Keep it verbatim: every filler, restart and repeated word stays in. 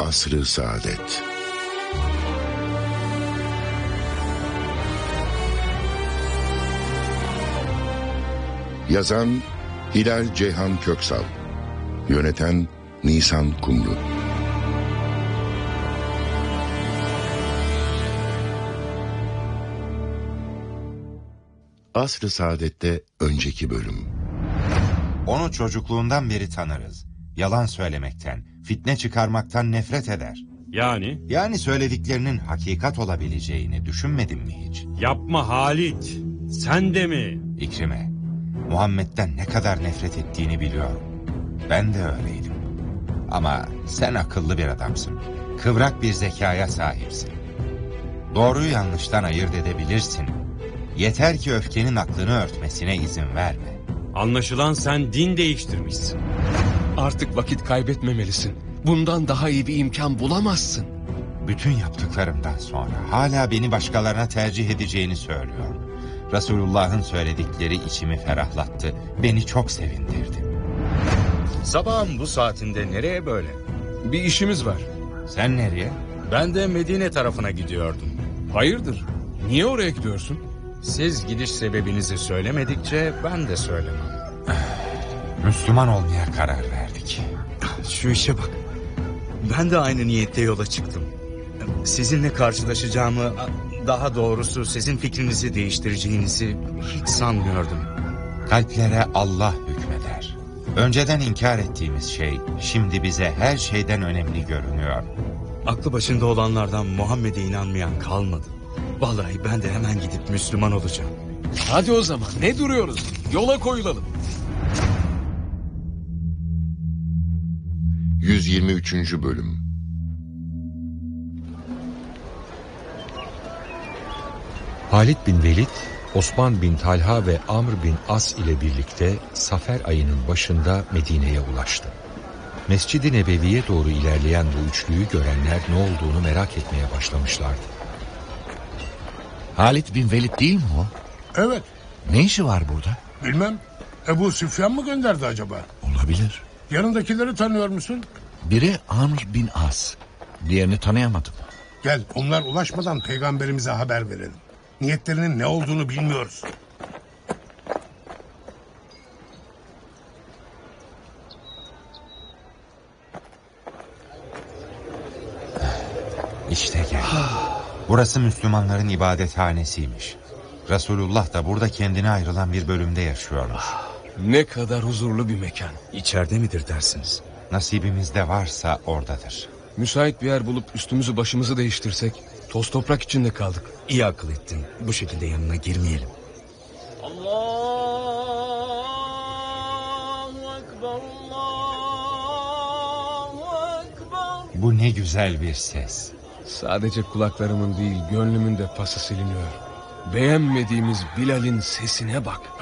Asr-ı Saadet. Yazan Hilal Ceyhan Köksal, yöneten Nisan Kumru. Asr-ı Saadet'te önceki bölüm. Onu çocukluğundan beri tanırız. Yalan söylemekten, fitne çıkarmaktan nefret eder. Yani? Yani söylediklerinin hakikat olabileceğini düşünmedin mi hiç? Yapma Halit. Sen de mi? İkrime, Muhammed'den ne kadar nefret ettiğini biliyorum. Ben de öyleydim. Ama sen akıllı bir adamsın. Kıvrak bir zekaya sahipsin. Doğruyu yanlıştan ayırt edebilirsin. Yeter ki öfkenin aklını örtmesine izin verme. Anlaşılan sen din değiştirmişsin. Artık vakit kaybetmemelisin. Bundan daha iyi bir imkan bulamazsın. Bütün yaptıklarımdan sonra hala beni başkalarına tercih edeceğini söylüyor. Resulullah'ın söyledikleri içimi ferahlattı. Beni çok sevindirdi. Sabahın bu saatinde nereye böyle? Bir işimiz var. Sen nereye? Ben de Medine tarafına gidiyordum. Hayırdır? Niye oraya gidiyorsun? Siz gidiş sebebinizi söylemedikçe ben de söylemem. Müslüman olmaya karar verdik. Şu işe bak. Ben de aynı niyette yola çıktım. Sizinle karşılaşacağımı, daha doğrusu sizin fikrinizi değiştireceğinizi hiç sanmıyordum. Kalplere Allah hükmeder. Önceden inkar ettiğimiz şey şimdi bize her şeyden önemli görünüyor. Aklı başında olanlardan Muhammed'e inanmayan kalmadı. Vallahi ben de hemen gidip Müslüman olacağım. Hadi o zaman ne duruyoruz? Yola koyulalım. yüz yirmi üçüncü bölüm. Halid bin Velid, Osman bin Talha ve Amr bin As ile birlikte Safer ayının başında Medine'ye ulaştı. Mescid-i Nebevi'ye doğru ilerleyen bu üçlüyü görenler ne olduğunu merak etmeye başlamışlardı. Halid bin Velid değil mi o? Evet. Ne işi var burada? Bilmem. Ebu Süfyan mı gönderdi acaba? Olabilir. Yanındakileri tanıyor musun? Biri Amr bin As. Diğerini tanıyamadım. Gel onlar ulaşmadan peygamberimize haber verelim. Niyetlerinin ne olduğunu bilmiyoruz. İşte gel. Burası Müslümanların ibadethanesiymiş. Resulullah da burada kendine ayrılan bir bölümde yaşıyormuş. Ne kadar huzurlu bir mekan. İçeride midir dersiniz? Nasibimizde varsa oradadır. Müsait bir yer bulup üstümüzü başımızı değiştirsek, toz toprak içinde kaldık. İyi akıl ettin. Bu şekilde yanına girmeyelim. Allahu Ekber, Allahu Ekber. Bu ne güzel bir ses. Sadece kulaklarımın değil, gönlümün de pası siliniyor. Beğenmediğimiz Bilal'in sesine bak.